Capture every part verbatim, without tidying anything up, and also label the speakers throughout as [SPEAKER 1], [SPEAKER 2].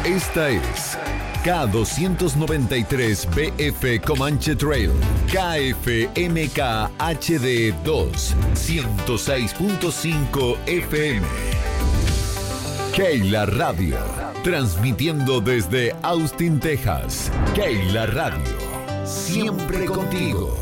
[SPEAKER 1] Esta es K doscientos noventa y tres B F Comanche Trail, K F M K H D dos, ciento seis punto cinco F M. Keila Radio, transmitiendo desde Austin, Texas. Keila Radio, siempre contigo.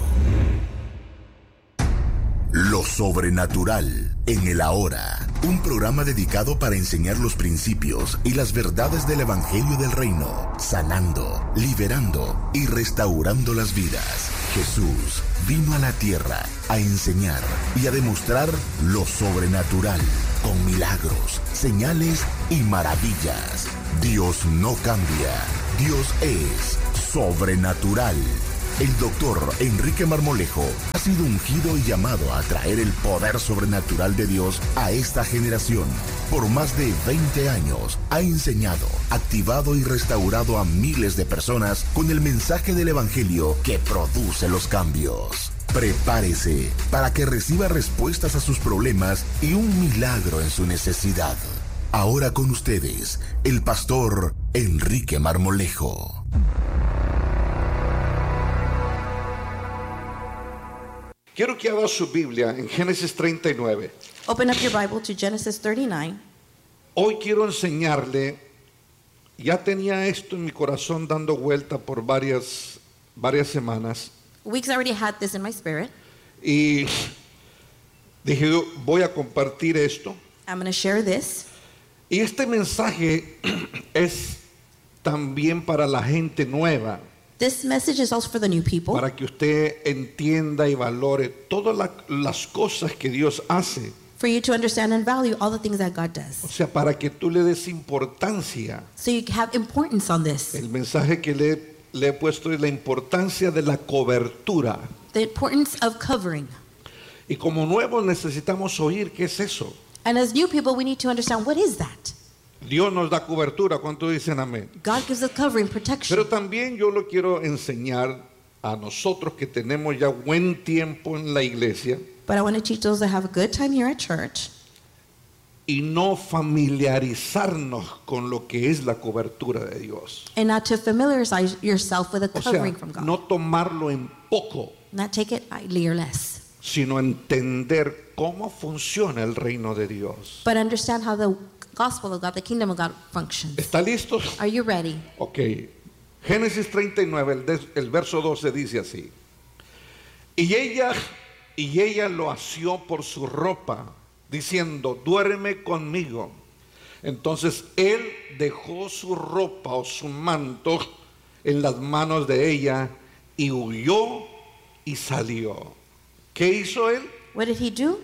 [SPEAKER 2] Lo sobrenatural en el ahora. Un programa dedicado para enseñar los principios y las verdades del Evangelio del Reino, sanando, liberando y restaurando las vidas. Jesús vino a la tierra a enseñar y a demostrar lo sobrenatural con milagros, señales y maravillas. Dios no cambia. Dios es sobrenatural. El doctor Enrique Marmolejo ha sido ungido y llamado a traer el poder sobrenatural de Dios a esta generación. Por más de veinte años ha enseñado, activado y restaurado a miles de personas con el mensaje del Evangelio que produce los cambios. Prepárese para que reciba respuestas a sus problemas y un milagro en su necesidad. Ahora con ustedes, el pastor Enrique Marmolejo.
[SPEAKER 3] Quiero que abra su Biblia en Génesis treinta y nueve.
[SPEAKER 4] Open up your Bible to Genesis thirty-nine.
[SPEAKER 3] Hoy quiero enseñarle, ya tenía esto en mi corazón dando vuelta por varias, varias semanas.
[SPEAKER 4] Weeks already had this in my spirit.
[SPEAKER 3] Y dije, voy a compartir esto.
[SPEAKER 4] I'm going to share this.
[SPEAKER 3] Y este mensaje es también para la gente nueva.
[SPEAKER 4] This message is also for the new people.
[SPEAKER 3] Para que usted entienda y valore todas la, las cosas que Dios hace.
[SPEAKER 4] For you to understand and value all the things that God does.
[SPEAKER 3] O sea, para que tú le des importancia.
[SPEAKER 4] So you have importance on this.
[SPEAKER 3] El mensaje que le, le he puesto es la importancia de la cobertura.
[SPEAKER 4] The importance of covering.
[SPEAKER 3] Y como nuevos necesitamos oír qué es eso.
[SPEAKER 4] And as new people, we need to understand what is that.
[SPEAKER 3] Dios nos da cobertura. ¿Cuántos dicen amén?
[SPEAKER 4] God gives us covering, protection.
[SPEAKER 3] Pero también yo lo quiero enseñar a nosotros que tenemos ya buen tiempo en la iglesia.
[SPEAKER 4] But I want to teach those that have a good time here at church.
[SPEAKER 3] Y no familiarizarnos con lo que es la cobertura de Dios.
[SPEAKER 4] And not to familiarize yourself with a
[SPEAKER 3] O
[SPEAKER 4] covering
[SPEAKER 3] sea,
[SPEAKER 4] from God.
[SPEAKER 3] no tomarlo en poco,
[SPEAKER 4] Not take it lightly or less.
[SPEAKER 3] sino entender cómo funciona el reino de Dios.
[SPEAKER 4] But understand how the gospel of God, the kingdom of God functions.
[SPEAKER 3] ¿Está listos?
[SPEAKER 4] Are you ready?
[SPEAKER 3] Ok. Génesis treinta y nueve, el, de, el verso doce dice así. Y ella, y ella lo asió por su ropa, diciendo, duerme conmigo. Entonces él dejó su ropa o su manto en las manos de ella y huyó y salió. ¿Qué hizo él?
[SPEAKER 4] What did he do?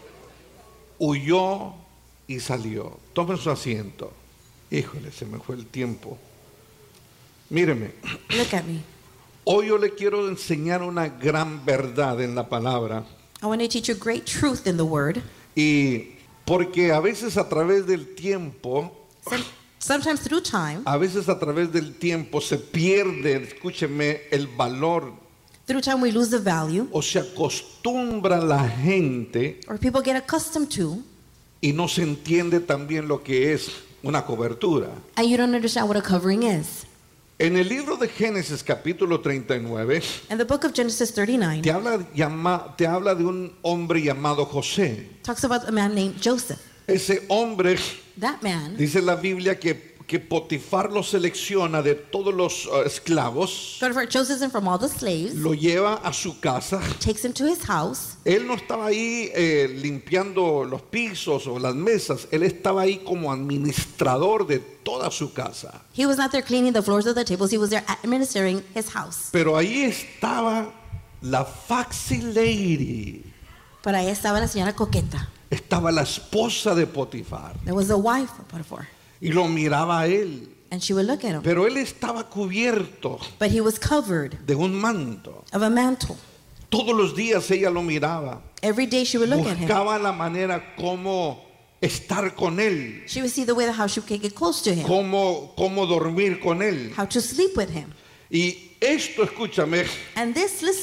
[SPEAKER 3] Huyó y salió. Tomen su asiento. Híjole, se me fue el tiempo. Míreme.
[SPEAKER 4] Look at me.
[SPEAKER 3] Hoy yo le quiero enseñar una gran verdad en la palabra.
[SPEAKER 4] I want to teach you great truth in the word.
[SPEAKER 3] Y porque a veces a través del tiempo,
[SPEAKER 4] Some, sometimes through time,
[SPEAKER 3] a veces a través del tiempo se pierde, escúcheme, el valor
[SPEAKER 4] through time we lose the value,
[SPEAKER 3] o se acostumbra la gente
[SPEAKER 4] or people get accustomed to,
[SPEAKER 3] y no se entiende también lo que es una cobertura.
[SPEAKER 4] and you don't understand what a covering is.
[SPEAKER 3] En el libro de Génesis capítulo treinta y nueve
[SPEAKER 4] In the book of Genesis thirty-nine,
[SPEAKER 3] te habla, llama, te habla de un hombre llamado José.
[SPEAKER 4] talks about a man named Joseph.
[SPEAKER 3] Ese hombre,
[SPEAKER 4] That man,
[SPEAKER 3] dice la Biblia que, que Potifar lo selecciona de todos los uh, esclavos,
[SPEAKER 4] Potiphar chooses him from all the slaves,
[SPEAKER 3] lo lleva a su casa.
[SPEAKER 4] takes him to his house.
[SPEAKER 3] Él no estaba ahí eh, limpiando los pisos o las mesas, él estaba ahí como administrador de toda su casa.
[SPEAKER 4] He was not there cleaning the floors of the tables, he was there administering his house.
[SPEAKER 3] Pero ahí estaba la Foxy Lady,
[SPEAKER 4] Pero ahí estaba la señora coqueta.
[SPEAKER 3] estaba la esposa de Potifar
[SPEAKER 4] There was the wife of Potiphar,
[SPEAKER 3] y lo miraba a él.
[SPEAKER 4] and she would look at him.
[SPEAKER 3] Pero él estaba cubierto
[SPEAKER 4] But he was covered
[SPEAKER 3] de un manto.
[SPEAKER 4] of a mantle.
[SPEAKER 3] Todos los días ella lo miraba.
[SPEAKER 4] Every day she would look at him.
[SPEAKER 3] Buscaba la manera como estar con él,
[SPEAKER 4] She would see the way that how she could get close to him,
[SPEAKER 3] cómo, cómo dormir con él.
[SPEAKER 4] how to sleep with him.
[SPEAKER 3] Y esto, escúchame,
[SPEAKER 4] And this, listen,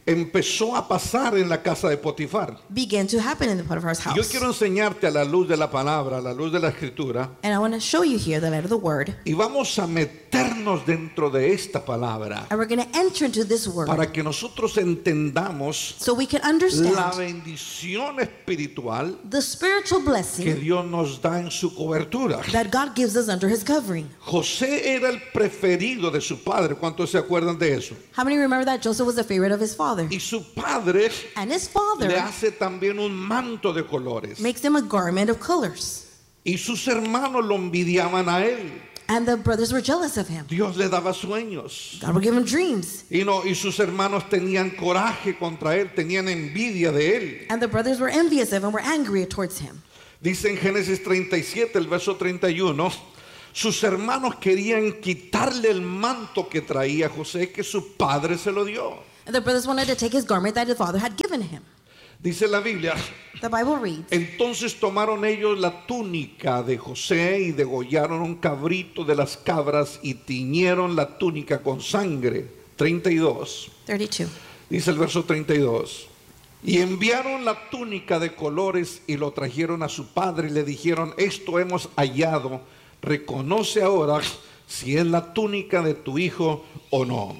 [SPEAKER 3] empezó a pasar en la casa de Potifar.
[SPEAKER 4] began to happen in the Potiphar's
[SPEAKER 3] Y yo
[SPEAKER 4] house.
[SPEAKER 3] quiero enseñarte a la luz de la palabra, a la luz de la escritura,
[SPEAKER 4] And I want to show you here the light of the word.
[SPEAKER 3] y vamos a meternos dentro de esta palabra
[SPEAKER 4] And we're going to enter into this word
[SPEAKER 3] para que nosotros entendamos
[SPEAKER 4] so we can
[SPEAKER 3] la
[SPEAKER 4] understand
[SPEAKER 3] bendición espiritual
[SPEAKER 4] the spiritual
[SPEAKER 3] que
[SPEAKER 4] blessing
[SPEAKER 3] Dios nos da en su cobertura.
[SPEAKER 4] that God gives us under his covering.
[SPEAKER 3] José era el preferido de su padre. ¿Cuántos se acuerdan de eso?
[SPEAKER 4] How many remember that Joseph was the favorite of his father?
[SPEAKER 3] Y su padre
[SPEAKER 4] And his
[SPEAKER 3] le
[SPEAKER 4] father
[SPEAKER 3] hace también un manto de colores.
[SPEAKER 4] makes him a garment of colors.
[SPEAKER 3] Y sus hermanos lo envidiaban a él.
[SPEAKER 4] And the brothers were jealous of him.
[SPEAKER 3] Dios le daba sueños.
[SPEAKER 4] God would give him dreams.
[SPEAKER 3] Y, no, y sus hermanos tenían coraje contra él, tenían envidia de él.
[SPEAKER 4] And the brothers were envious of him, were angry towards him.
[SPEAKER 3] Dice en Génesis treinta y siete, el verso treinta y uno, sus hermanos querían quitarle el manto que traía José, que su padre se lo dio.
[SPEAKER 4] And the brothers wanted to take his garment that his father had given him.
[SPEAKER 3] Dice la Biblia,
[SPEAKER 4] The Bible reads,
[SPEAKER 3] entonces tomaron ellos la túnica de José y degollaron un cabrito de las cabras y tiñeron la túnica con sangre. treinta y dos.
[SPEAKER 4] thirty-two.
[SPEAKER 3] Dice el verso treinta y dos. Y enviaron la túnica de colores y lo trajeron a su padre y le dijeron, esto hemos hallado, reconoce ahora si es la túnica de tu hijo o no.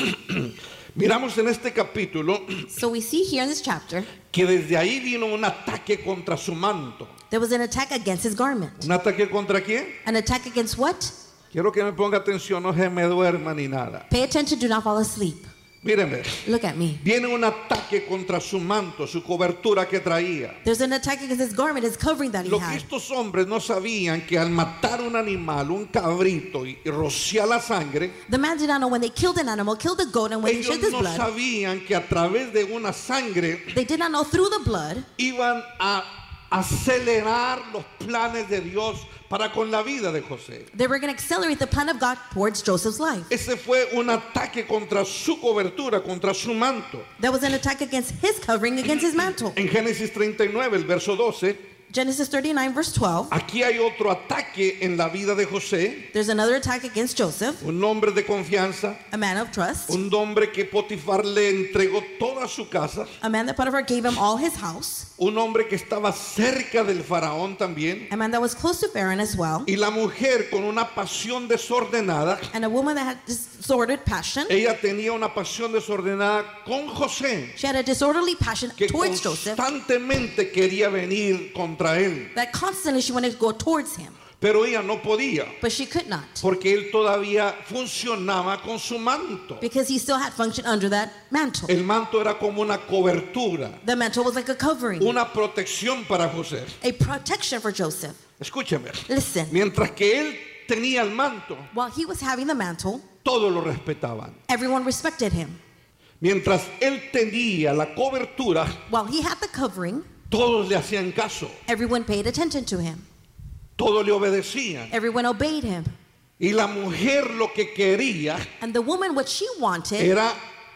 [SPEAKER 3] Miramos en este capítulo
[SPEAKER 4] So we see here in this chapter,
[SPEAKER 3] que desde ahí vino un ataque contra su manto.
[SPEAKER 4] there was an attack against his garment.
[SPEAKER 3] ¿Un ataque contra quién?
[SPEAKER 4] An attack against what?
[SPEAKER 3] Quiero que me ponga atención, no se me duerma ni nada.
[SPEAKER 4] Pay attention, do not fall asleep.
[SPEAKER 3] Mírenme,
[SPEAKER 4] Look at me.
[SPEAKER 3] viene un ataque contra su manto, su cobertura que traía.
[SPEAKER 4] There's an attack against his garment, his covering that he
[SPEAKER 3] Lo que
[SPEAKER 4] had.
[SPEAKER 3] estos hombres no sabían que al matar un animal, un cabrito y, y rociar la sangre,
[SPEAKER 4] The man did not know when they killed an animal, killed the goat, and when they
[SPEAKER 3] ellos
[SPEAKER 4] shed this
[SPEAKER 3] no
[SPEAKER 4] blood,
[SPEAKER 3] sabían que a través de una sangre
[SPEAKER 4] they did not know through the blood
[SPEAKER 3] iban a acelerar los planes de Dios para con la vida de José.
[SPEAKER 4] they were going to accelerate the plan of God towards Joseph's life.
[SPEAKER 3] Ese fue un ataque contra su cobertura, contra su manto.
[SPEAKER 4] That was an attack against his covering, against his mantle.
[SPEAKER 3] En Génesis treinta y nueve, el verso doce,
[SPEAKER 4] Genesis thirty-nine, verse twelve.
[SPEAKER 3] aquí hay otro ataque en la vida de José,
[SPEAKER 4] There's another attack against Joseph,
[SPEAKER 3] un hombre de confianza,
[SPEAKER 4] a man of trust,
[SPEAKER 3] un hombre que Potifar le entregó toda su casa,
[SPEAKER 4] a man that Potiphar gave him all his house,
[SPEAKER 3] un hombre que estaba cerca del faraón también,
[SPEAKER 4] a man that was close to Pharaoh as well,
[SPEAKER 3] y la mujer con una pasión desordenada.
[SPEAKER 4] and a woman that had disordered passion.
[SPEAKER 3] Ella tenía una pasión desordenada con José,
[SPEAKER 4] She had a disorderly passion
[SPEAKER 3] que
[SPEAKER 4] towards Joseph,
[SPEAKER 3] constantemente quería venir contra él,
[SPEAKER 4] that constantly she wanted to go towards him,
[SPEAKER 3] pero ella no podía,
[SPEAKER 4] but she could not,
[SPEAKER 3] porque él todavía funcionaba con su manto.
[SPEAKER 4] because he still had function under that mantle.
[SPEAKER 3] El manto era como una cobertura,
[SPEAKER 4] The mantle was like a covering,
[SPEAKER 3] una protección para José.
[SPEAKER 4] a protection for Joseph.
[SPEAKER 3] Escúcheme,
[SPEAKER 4] Listen,
[SPEAKER 3] mientras que él tenía el manto,
[SPEAKER 4] while he was having the mantle,
[SPEAKER 3] todos lo respetaban.
[SPEAKER 4] everyone respected him.
[SPEAKER 3] Mientras él tenía la cobertura,
[SPEAKER 4] While he had the covering,
[SPEAKER 3] todos le hacían caso,
[SPEAKER 4] everyone paid attention to him.
[SPEAKER 3] todos le obedecían.
[SPEAKER 4] Everyone obeyed him.
[SPEAKER 3] Y la mujer lo que quería
[SPEAKER 4] And the woman, what she wanted
[SPEAKER 3] era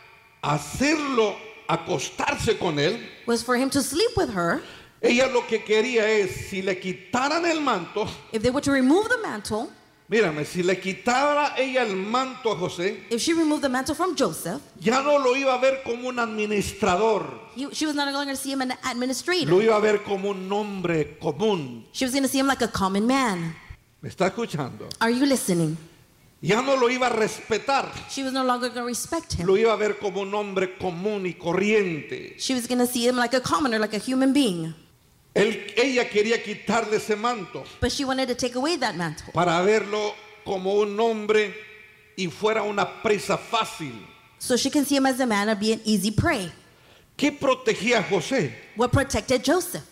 [SPEAKER 3] hacerlo acostarse con él.
[SPEAKER 4] was for him to sleep with her.
[SPEAKER 3] Ella lo que quería es, si le quitaran el manto,
[SPEAKER 4] If they were to remove the mantle,
[SPEAKER 3] mírame, si le quitara ella el manto a José,
[SPEAKER 4] if she removed the mantle from Joseph,
[SPEAKER 3] ya no lo iba a ver como un administrador,
[SPEAKER 4] he, she was not longer to see him an administrator.
[SPEAKER 3] lo iba a ver como un hombre común.
[SPEAKER 4] She was going to see him like a common man.
[SPEAKER 3] ¿Me está escuchando?
[SPEAKER 4] Are you listening?
[SPEAKER 3] Ya no lo iba a respetar,
[SPEAKER 4] She was no longer going to respect him.
[SPEAKER 3] lo iba a ver como un hombre común y corriente.
[SPEAKER 4] She was going to see him like a commoner, like a human being.
[SPEAKER 3] Él, ella quería quitarle ese manto
[SPEAKER 4] But she wanted to take away that mantle
[SPEAKER 3] para verlo como un hombre y fuera una presa fácil.
[SPEAKER 4] so she can see him as a man and be an easy prey.
[SPEAKER 3] ¿Qué protegía a José?
[SPEAKER 4] What protected Joseph?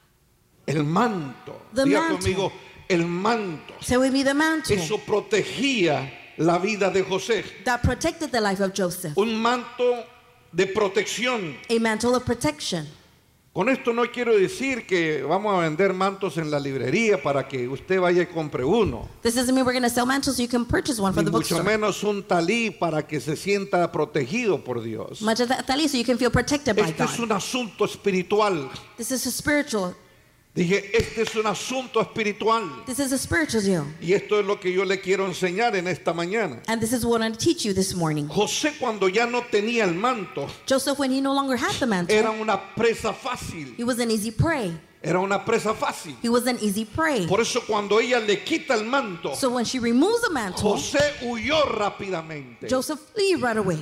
[SPEAKER 3] El manto.
[SPEAKER 4] The
[SPEAKER 3] Diga
[SPEAKER 4] mantle.
[SPEAKER 3] conmigo, el manto.
[SPEAKER 4] Say with me, the mantle
[SPEAKER 3] Eso protegía la vida de José.
[SPEAKER 4] that protected the life of Joseph.
[SPEAKER 3] Un manto de protección.
[SPEAKER 4] A mantle of protection.
[SPEAKER 3] Con esto no quiero decir que vamos a vender mantos en la librería para que usted vaya y compre uno.
[SPEAKER 4] This doesn't mean we're going to sell mantles so you can purchase one from
[SPEAKER 3] Ni
[SPEAKER 4] the
[SPEAKER 3] mucho
[SPEAKER 4] bookstore.
[SPEAKER 3] menos un talí para que se sienta protegido por Dios.
[SPEAKER 4] Much of that tali so you can feel protected by
[SPEAKER 3] Este es
[SPEAKER 4] God.
[SPEAKER 3] un asunto espiritual.
[SPEAKER 4] This is a spiritual
[SPEAKER 3] Dije, este es un asunto espiritual.
[SPEAKER 4] This is a spiritual deal.
[SPEAKER 3] Y esto es lo que yo le quiero enseñar en esta mañana.
[SPEAKER 4] And this is what I'm going to teach you this morning.
[SPEAKER 3] José, cuando ya no tenía el manto,
[SPEAKER 4] Joseph, when he no longer had the mantle,
[SPEAKER 3] era una presa fácil.
[SPEAKER 4] he was an easy prey.
[SPEAKER 3] Era una presa fácil.
[SPEAKER 4] He was an easy prey.
[SPEAKER 3] Por eso cuando ella le quita el manto,
[SPEAKER 4] So when she removes the mantle,
[SPEAKER 3] José huyó rápidamente.
[SPEAKER 4] Joseph flee right away.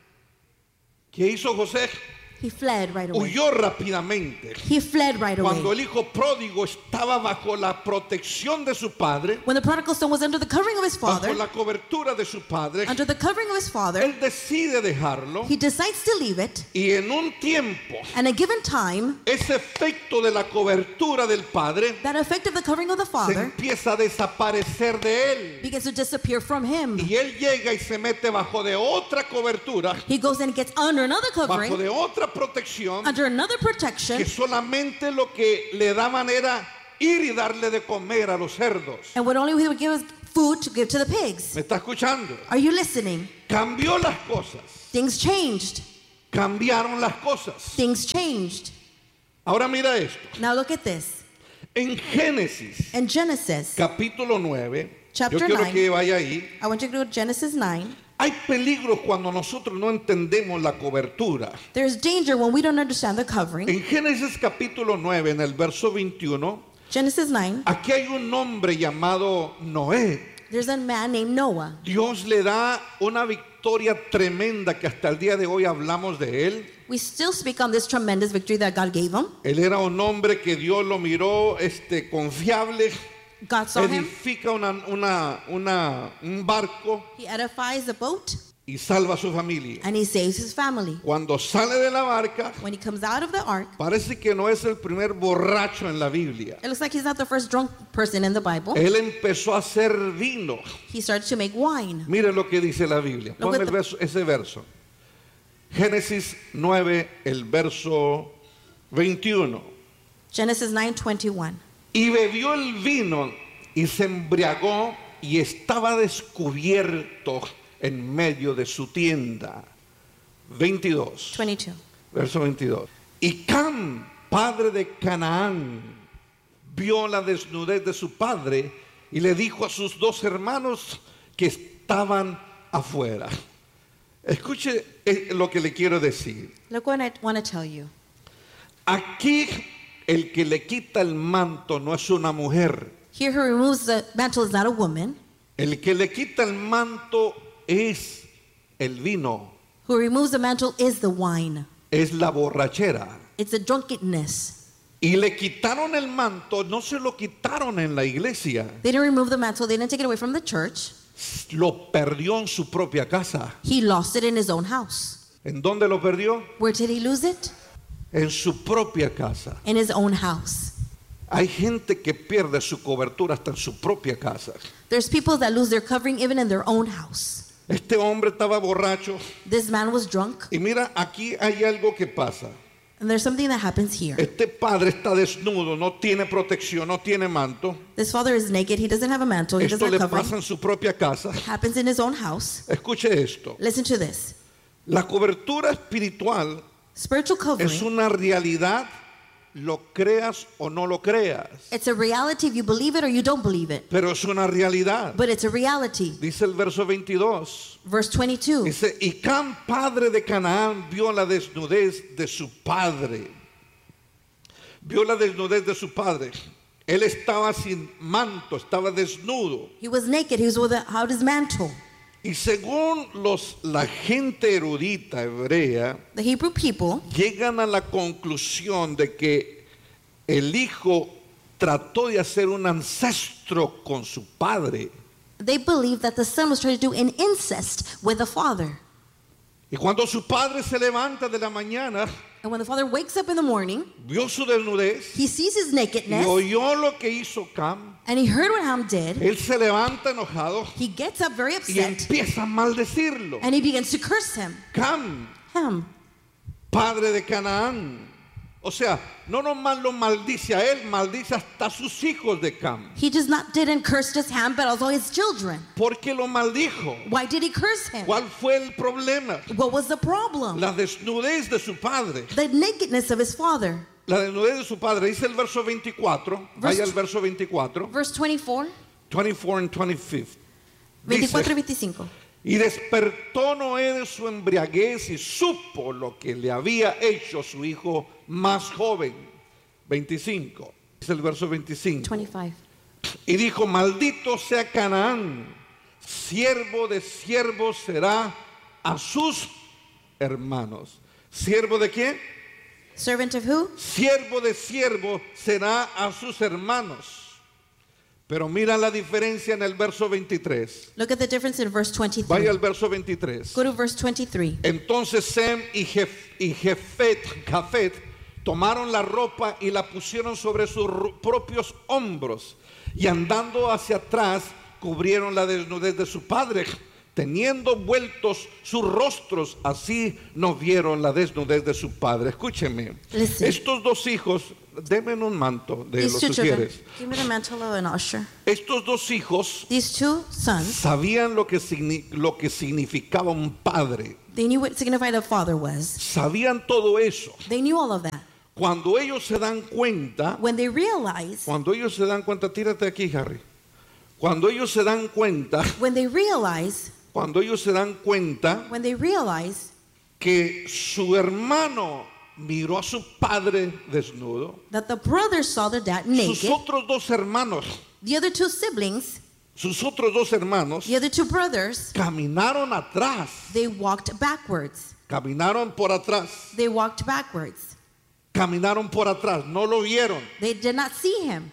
[SPEAKER 3] ¿Qué hizo José?
[SPEAKER 4] He fled right away.
[SPEAKER 3] Huyó rápidamente.
[SPEAKER 4] He fled right
[SPEAKER 3] Cuando
[SPEAKER 4] away.
[SPEAKER 3] el hijo pródigo estaba bajo la protección de su padre,
[SPEAKER 4] When the prodigal son was under the covering of his father,
[SPEAKER 3] bajo la cobertura de su padre,
[SPEAKER 4] under the covering of his father,
[SPEAKER 3] él decide dejarlo
[SPEAKER 4] he decides to leave it.
[SPEAKER 3] y en un tiempo
[SPEAKER 4] And a given time,
[SPEAKER 3] ese efecto de la cobertura del padre
[SPEAKER 4] that effect of the covering of the
[SPEAKER 3] se
[SPEAKER 4] father
[SPEAKER 3] empieza a desaparecer de él
[SPEAKER 4] begins to disappear from him.
[SPEAKER 3] y él llega y se mete bajo de otra cobertura,
[SPEAKER 4] He goes and gets under another
[SPEAKER 3] bajo
[SPEAKER 4] covering,
[SPEAKER 3] de otra protección,
[SPEAKER 4] under another protection,
[SPEAKER 3] que solamente lo que le daban era ir y darle de comer a los cerdos.
[SPEAKER 4] and what only he would give us food to give to the pigs.
[SPEAKER 3] ¿Me está escuchando?
[SPEAKER 4] Are you listening?
[SPEAKER 3] Cambió las cosas,
[SPEAKER 4] Things changed.
[SPEAKER 3] cambiaron las cosas.
[SPEAKER 4] Things changed.
[SPEAKER 3] Ahora mira esto.
[SPEAKER 4] Now look at this.
[SPEAKER 3] En Génesis,
[SPEAKER 4] In Genesis,
[SPEAKER 3] capítulo nueve,
[SPEAKER 4] Chapter
[SPEAKER 3] yo quiero
[SPEAKER 4] nine.
[SPEAKER 3] que vaya ahí.
[SPEAKER 4] I want you to go to Genesis nine.
[SPEAKER 3] Hay peligros cuando nosotros no entendemos la cobertura.
[SPEAKER 4] There's danger when we don't understand the covering.
[SPEAKER 3] En Génesis capítulo nueve, en el verso veintiuno,
[SPEAKER 4] Genesis nine,
[SPEAKER 3] aquí hay un hombre llamado Noé.
[SPEAKER 4] there's a man named Noah.
[SPEAKER 3] Dios le da una victoria tremenda que hasta el día de hoy hablamos de él.
[SPEAKER 4] We still speak on this tremendous victory that God gave him.
[SPEAKER 3] Él era un hombre que Dios lo miró este, confiable.
[SPEAKER 4] God saw him.
[SPEAKER 3] Edifica una, una, una, un barco
[SPEAKER 4] He edifies the boat
[SPEAKER 3] y salva a su familia.
[SPEAKER 4] and he saves his family.
[SPEAKER 3] Cuando sale de la barca,
[SPEAKER 4] When he comes out of the ark,
[SPEAKER 3] parece que no es el primer borracho en la Biblia.
[SPEAKER 4] it looks like he's not the first drunk person in the Bible.
[SPEAKER 3] Él empezó a hacer vino.
[SPEAKER 4] He started to make wine.
[SPEAKER 3] Mire lo que dice la Biblia.
[SPEAKER 4] Look
[SPEAKER 3] Ponme
[SPEAKER 4] at
[SPEAKER 3] el
[SPEAKER 4] the-
[SPEAKER 3] verso, ese verso. Génesis nueve, el verso veintiuno.
[SPEAKER 4] Genesis nine twenty-one.
[SPEAKER 3] Y bebió el vino y se embriagó y estaba descubierto en medio de su tienda. veintidós.
[SPEAKER 4] twenty-two.
[SPEAKER 3] Verso veintidós. Y Cam, padre de Canaán, vio la desnudez de su padre y le dijo a sus dos hermanos que estaban afuera. Escuche eh, lo que le quiero decir.
[SPEAKER 4] Look what I want to tell you.
[SPEAKER 3] Aquí el que le quita el manto no es una mujer.
[SPEAKER 4] Here who removes the mantle is not a woman.
[SPEAKER 3] El que le quita el manto es el vino,
[SPEAKER 4] Who removes the mantle is the wine.
[SPEAKER 3] es la borrachera.
[SPEAKER 4] It's a drunkenness.
[SPEAKER 3] Y le quitaron el manto, no se lo quitaron en la iglesia,
[SPEAKER 4] They didn't remove the mantle. They didn't take it away from the church.
[SPEAKER 3] lo perdió en su propia casa.
[SPEAKER 4] He lost it in his own house.
[SPEAKER 3] ¿En dónde lo perdió?
[SPEAKER 4] Where did he lose it?
[SPEAKER 3] En su propia casa.
[SPEAKER 4] In his own house.
[SPEAKER 3] Hay gente que pierde su cobertura hasta en su propia casa.
[SPEAKER 4] There's people that lose their covering even in their own house.
[SPEAKER 3] Este hombre estaba borracho
[SPEAKER 4] This man was drunk,
[SPEAKER 3] y mira, aquí hay algo que pasa.
[SPEAKER 4] and there's something that happens here.
[SPEAKER 3] Este padre está desnudo, no tiene protección, no tiene manto.
[SPEAKER 4] This father is naked. He doesn't have a mantle. He
[SPEAKER 3] Esto
[SPEAKER 4] doesn't
[SPEAKER 3] le
[SPEAKER 4] have covering.
[SPEAKER 3] pasa en su propia casa.
[SPEAKER 4] Happens in his own house.
[SPEAKER 3] Escuche esto.
[SPEAKER 4] Listen to this.
[SPEAKER 3] La cobertura espiritual
[SPEAKER 4] Spiritual
[SPEAKER 3] es
[SPEAKER 4] covering.
[SPEAKER 3] una realidad, lo creas o no lo creas,
[SPEAKER 4] It's a reality if you believe it or you don't believe it.
[SPEAKER 3] pero es una realidad.
[SPEAKER 4] But it's a reality.
[SPEAKER 3] Dice el verso veintidós.
[SPEAKER 4] Verse twenty-two.
[SPEAKER 3] Dice, y Cam, padre de Canaán, vio la desnudez de su padre. Vio la desnudez de su padre. Él estaba sin manto, estaba desnudo.
[SPEAKER 4] He was naked. He was without his mantle.
[SPEAKER 3] Y según los, la gente erudita hebrea,
[SPEAKER 4] The Hebrew people,
[SPEAKER 3] llegan a la conclusión de que el hijo trató de hacer un ancestro con su padre.
[SPEAKER 4] they believed that the son was trying to do an incest with the father.
[SPEAKER 3] Y cuando su padre se levanta de la mañana,
[SPEAKER 4] And when the father wakes up in the morning,
[SPEAKER 3] vio su desnudez
[SPEAKER 4] he sees his
[SPEAKER 3] y
[SPEAKER 4] nakedness,
[SPEAKER 3] oyó lo que hizo Cam.
[SPEAKER 4] and he heard what Ham did.
[SPEAKER 3] Él se levanta enojado
[SPEAKER 4] He gets up very
[SPEAKER 3] y
[SPEAKER 4] upset,
[SPEAKER 3] empieza a maldecirlo.
[SPEAKER 4] and he begins to curse him.
[SPEAKER 3] Cam,
[SPEAKER 4] Ham,
[SPEAKER 3] padre de Canaán. O sea, no nomás lo maldice a él, maldice hasta a sus hijos de Cam.
[SPEAKER 4] he just not didn't curse just Ham, but also his children.
[SPEAKER 3] ¿Por qué lo maldijo?
[SPEAKER 4] Why did he curse him?
[SPEAKER 3] ¿Cuál fue el problema?
[SPEAKER 4] What was the problem?
[SPEAKER 3] La desnudez de su padre.
[SPEAKER 4] The nakedness of his father.
[SPEAKER 3] la desnudez de su padre. Dice el verso veinticuatro.
[SPEAKER 4] Verse-
[SPEAKER 3] Vaya al verso veinticuatro.
[SPEAKER 4] Verse twenty-four,
[SPEAKER 3] veinticuatro and veinticinco.
[SPEAKER 4] veinticuatro y
[SPEAKER 3] Dice,
[SPEAKER 4] veinticinco.
[SPEAKER 3] y despertó Noé de su embriaguez y supo lo que le había hecho su hijo más joven. veinticinco. Dice el verso veinticinco.
[SPEAKER 4] twenty-five.
[SPEAKER 3] Y dijo, maldito sea Canaán, siervo de siervos será a sus hermanos. ¿Siervo de quién?
[SPEAKER 4] Servant of who?
[SPEAKER 3] Siervo de siervo será a sus hermanos. Pero mira la diferencia en el verso veintitrés.
[SPEAKER 4] Look at the difference in verse
[SPEAKER 3] Vaya
[SPEAKER 4] twenty-three.
[SPEAKER 3] al verso veintitrés.
[SPEAKER 4] Go to verse twenty-three.
[SPEAKER 3] Entonces Sem y, Jef- y Jefet, Jafet tomaron la ropa y la pusieron sobre sus ru- propios hombros y andando hacia atrás cubrieron la desnudez de su padre, teniendo vueltos sus rostros, así no vieron la desnudez de su padre. Escúcheme,
[SPEAKER 4] Listen.
[SPEAKER 3] estos dos hijos, denme un manto de
[SPEAKER 4] These
[SPEAKER 3] los
[SPEAKER 4] two children.
[SPEAKER 3] sugieres.
[SPEAKER 4] Give me the mantle of an usher.
[SPEAKER 3] Estos dos hijos
[SPEAKER 4] These two sons,
[SPEAKER 3] sabían lo que, signi- lo que significaba un padre,
[SPEAKER 4] they knew what signified a father was.
[SPEAKER 3] sabían todo eso.
[SPEAKER 4] They knew all of that.
[SPEAKER 3] Cuando ellos se dan cuenta,
[SPEAKER 4] When they realized,
[SPEAKER 3] cuando ellos se dan cuenta, tírate aquí, Harry. Cuando ellos se dan cuenta,
[SPEAKER 4] when they realized,
[SPEAKER 3] cuando ellos se dan cuenta
[SPEAKER 4] when they realized
[SPEAKER 3] que su hermano miró a su padre desnudo,
[SPEAKER 4] that the brothers saw their dad
[SPEAKER 3] sus
[SPEAKER 4] naked,
[SPEAKER 3] otros dos hermanos,
[SPEAKER 4] the other two siblings,
[SPEAKER 3] sus otros dos hermanos,
[SPEAKER 4] the other two brothers,
[SPEAKER 3] caminaron atrás,
[SPEAKER 4] they walked backwards.
[SPEAKER 3] caminaron por atrás,
[SPEAKER 4] They walked backwards.
[SPEAKER 3] caminaron por atrás, no lo vieron
[SPEAKER 4] They did not see him,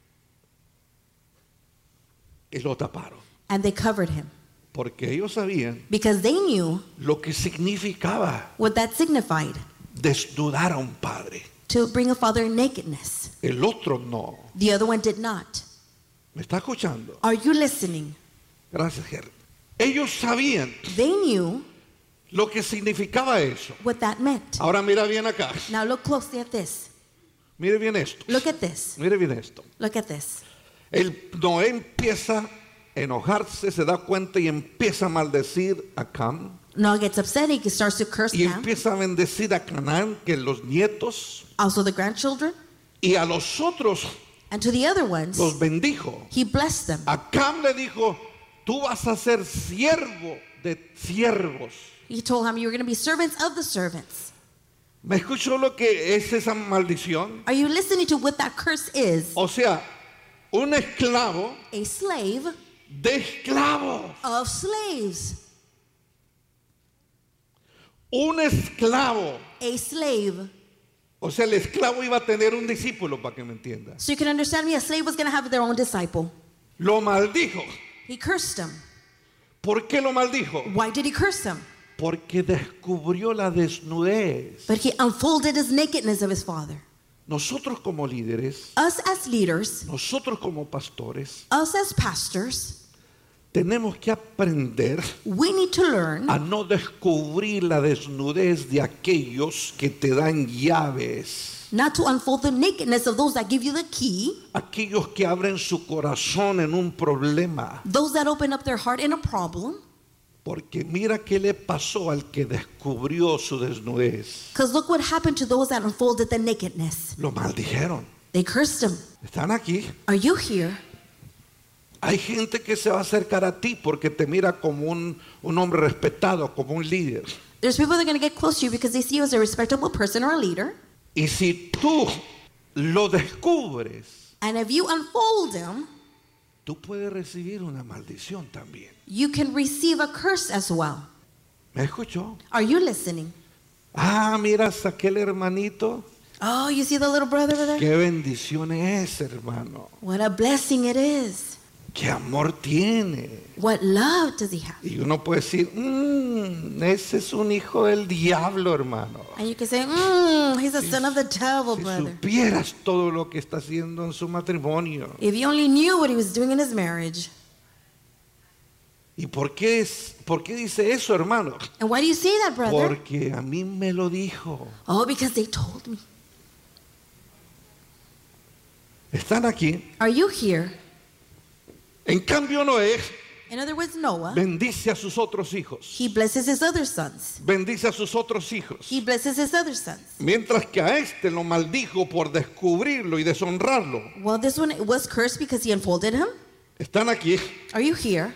[SPEAKER 3] y lo taparon,
[SPEAKER 4] and they covered him
[SPEAKER 3] porque ellos sabían
[SPEAKER 4] because they knew
[SPEAKER 3] lo que significaba
[SPEAKER 4] what that signified
[SPEAKER 3] desnudar a un padre.
[SPEAKER 4] to bring a father in nakedness.
[SPEAKER 3] El otro no.
[SPEAKER 4] The other one did not.
[SPEAKER 3] ¿Me está escuchando?
[SPEAKER 4] Are you listening?
[SPEAKER 3] Gracias, Jerry. Ellos sabían
[SPEAKER 4] They knew
[SPEAKER 3] lo que significaba eso.
[SPEAKER 4] what that meant.
[SPEAKER 3] Ahora mira bien acá.
[SPEAKER 4] Now look closely at this.
[SPEAKER 3] Mire bien esto.
[SPEAKER 4] Look at this.
[SPEAKER 3] Mire bien esto.
[SPEAKER 4] Look at this.
[SPEAKER 3] El Noé empieza a enojarse, se da cuenta y empieza a maldecir a Cam.
[SPEAKER 4] Noah gets upset. He starts to curse
[SPEAKER 3] Y
[SPEAKER 4] Ham,
[SPEAKER 3] empieza a bendecir a Canaán, que los nietos,
[SPEAKER 4] also the grandchildren,
[SPEAKER 3] y a los otros
[SPEAKER 4] and to the other ones,
[SPEAKER 3] los bendijo.
[SPEAKER 4] he blessed them.
[SPEAKER 3] A Cam le dijo, tú vas a ser siervo de siervos.
[SPEAKER 4] He told him, you're going to be servants of the servants.
[SPEAKER 3] ¿Me escuchó lo que es esa maldición?
[SPEAKER 4] Are you listening to what that curse is?
[SPEAKER 3] O sea, un esclavo
[SPEAKER 4] A slave
[SPEAKER 3] de esclavos.
[SPEAKER 4] of slaves.
[SPEAKER 3] Un esclavo.
[SPEAKER 4] A slave.
[SPEAKER 3] O sea, el esclavo iba a tener un discípulo, para que me entienda.
[SPEAKER 4] So you can understand me, a slave was going to have their own disciple.
[SPEAKER 3] Lo maldijo.
[SPEAKER 4] He cursed him.
[SPEAKER 3] ¿Por qué lo maldijo?
[SPEAKER 4] Why did he curse him?
[SPEAKER 3] Porque descubrió la desnudez.
[SPEAKER 4] But he unfolded his nakedness of his father.
[SPEAKER 3] Nosotros como líderes,
[SPEAKER 4] Us as leaders,
[SPEAKER 3] nosotros como pastores,
[SPEAKER 4] us as pastors,
[SPEAKER 3] tenemos que aprender
[SPEAKER 4] we need to learn
[SPEAKER 3] a no descubrir la desnudez de aquellos que te dan llaves,
[SPEAKER 4] not to unfold the nakedness of those that give you the key,
[SPEAKER 3] aquellos que abren su corazón en un problema.
[SPEAKER 4] those that open up their heart in a problem.
[SPEAKER 3] Porque mira qué le pasó al que descubrió su desnudez.
[SPEAKER 4] Because look what happened to those that unfolded the nakedness.
[SPEAKER 3] Lo maldijeron.
[SPEAKER 4] They cursed him.
[SPEAKER 3] Están aquí.
[SPEAKER 4] Are you here?
[SPEAKER 3] Hay gente que se va a acercar a ti porque te mira como un, un hombre respetado, como un líder.
[SPEAKER 4] There's people that are going to get close to you because they see you as a respectable person or a leader.
[SPEAKER 3] Y si tú lo descubres,
[SPEAKER 4] And if you unfold him,
[SPEAKER 3] tú puedes recibir una maldición también.
[SPEAKER 4] you can receive a curse as well.
[SPEAKER 3] ¿Me escuchó?
[SPEAKER 4] Are you listening?
[SPEAKER 3] Ah, miras aquel hermanito.
[SPEAKER 4] Oh, you see the little brother over there?
[SPEAKER 3] Qué bendición es, hermano.
[SPEAKER 4] What a blessing it is.
[SPEAKER 3] Qué amor tiene.
[SPEAKER 4] What love does he have?
[SPEAKER 3] Y uno puede decir, "Mm, ese es un hijo del diablo, hermano.
[SPEAKER 4] And you can say, mm, he's a son of the devil,
[SPEAKER 3] Si
[SPEAKER 4] brother.
[SPEAKER 3] supieras todo lo que está haciendo en su matrimonio.
[SPEAKER 4] If you only knew what he was doing in his marriage.
[SPEAKER 3] ¿Y por qué, es, por qué dice eso, hermano?
[SPEAKER 4] And why do you say that, brother?
[SPEAKER 3] Porque a mí me lo dijo.
[SPEAKER 4] Oh, because they told me.
[SPEAKER 3] Están aquí.
[SPEAKER 4] Are you here?
[SPEAKER 3] En cambio, Noé,
[SPEAKER 4] In other words, Noah,
[SPEAKER 3] bendice a sus otros hijos.
[SPEAKER 4] he blesses his other sons.
[SPEAKER 3] Bendice a sus otros hijos.
[SPEAKER 4] He blesses his other sons.
[SPEAKER 3] Mientras que a este lo maldijo por descubrirlo y deshonrarlo.
[SPEAKER 4] Well, this one was cursed because he unfolded him.
[SPEAKER 3] Están aquí.
[SPEAKER 4] Are you here?